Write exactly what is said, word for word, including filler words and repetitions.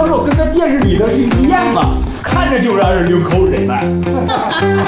肉跟这电视里的是一样吗？看着就让人流口水了。